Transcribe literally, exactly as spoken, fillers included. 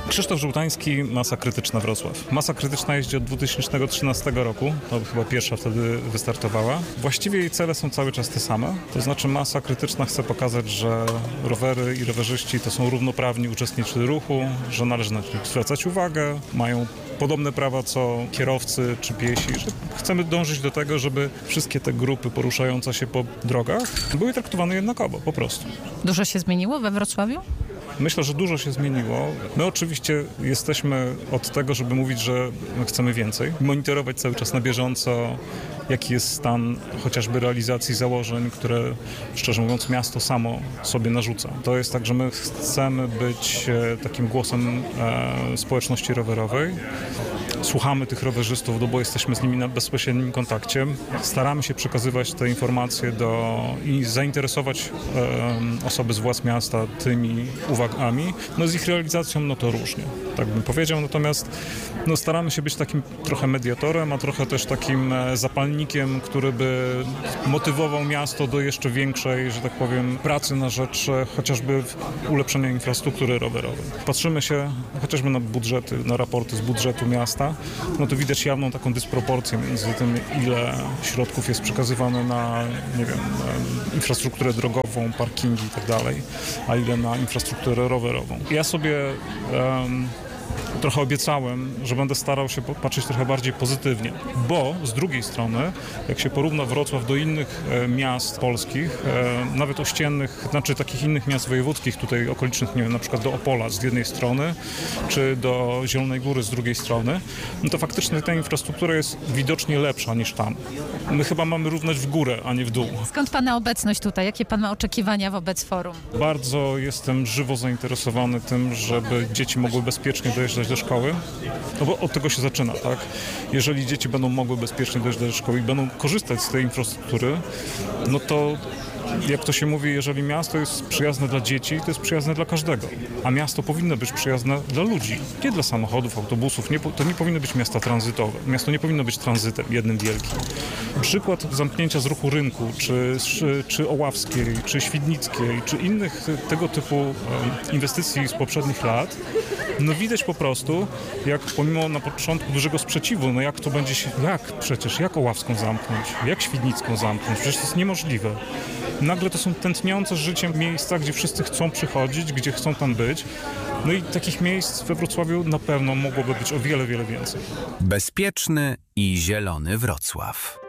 Krzysztof Żółtański, Masa Krytyczna Wrocław. Masa Krytyczna jeździ od dwa tysiące trzynastego roku, to chyba pierwsza wtedy wystartowała. Właściwie jej cele są cały czas te same, to znaczy Masa Krytyczna chce pokazać, że rowery i rowerzyści to są równoprawni uczestnicy ruchu, że należy na nich zwracać uwagę, mają podobne prawa co kierowcy czy piesi, że chcemy dążyć do tego, żeby wszystkie te grupy poruszające się po drogach były traktowane jednakowo, po prostu. Dużo się zmieniło we Wrocławiu? Myślę, że dużo się zmieniło. My oczywiście jesteśmy od tego, żeby mówić, że chcemy więcej. Monitorować cały czas na bieżąco, jaki jest stan chociażby realizacji założeń, które, szczerze mówiąc, miasto samo sobie narzuca. To jest tak, że my chcemy być takim głosem e, społeczności rowerowej. Słuchamy tych rowerzystów, no bo jesteśmy z nimi na bezpośrednim kontakcie. Staramy się przekazywać te informacje do i zainteresować e, osoby z władz miasta tymi uwagami. No z ich realizacją no to różnie, tak bym powiedział. Natomiast no, staramy się być takim trochę mediatorem, a trochę też takim zapalnikiem, który by motywował miasto do jeszcze większej, że tak powiem, pracy na rzecz chociażby ulepszenia infrastruktury rowerowej. Patrzymy się chociażby na budżety, na raporty z budżetu miasta, no to widać jawną taką dysproporcję między tym, ile środków jest przekazywane na, nie wiem, na infrastrukturę drogową, parkingi i tak dalej, a ile na infrastrukturę rowerową. Ja sobie um, trochę obiecałem, że będę starał się patrzeć trochę bardziej pozytywnie, bo z drugiej strony, jak się porówna Wrocław do innych e, miast polskich, e, nawet ościennych, znaczy takich innych miast wojewódzkich, tutaj okolicznych, nie wiem, na przykład do Opola z jednej strony, czy do Zielonej Góry z drugiej strony, no to faktycznie ta infrastruktura jest widocznie lepsza niż tam. My chyba mamy równać w górę, a nie w dół. Skąd Pana obecność tutaj? Jakie Pan ma oczekiwania wobec forum? Bardzo jestem żywo zainteresowany tym, żeby dzieci mogły bezpiecznie dojeżdżać do szkoły, no bo od tego się zaczyna, tak? Jeżeli dzieci będą mogły bezpiecznie dojeżdżać do szkoły i będą korzystać z tej infrastruktury, no to jak to się mówi, jeżeli miasto jest przyjazne dla dzieci, to jest przyjazne dla każdego. A miasto powinno być przyjazne dla ludzi, nie dla samochodów, autobusów. Nie, to nie powinno być miasta tranzytowe. Miasto nie powinno być tranzytem jednym wielkim. Przykład zamknięcia z ruchu rynku, czy, czy, czy Oławskiej, czy Świdnickiej, czy innych tego typu inwestycji z poprzednich lat, no widać po prostu, jak pomimo na początku dużego sprzeciwu, no jak to będzie się, jak przecież, jak Oławską zamknąć, jak Świdnicką zamknąć, przecież to jest niemożliwe. Nagle to są tętniące życiem miejsca, gdzie wszyscy chcą przychodzić, gdzie chcą tam być. No i takich miejsc we Wrocławiu na pewno mogłoby być o wiele, wiele więcej. Bezpieczny i zielony Wrocław.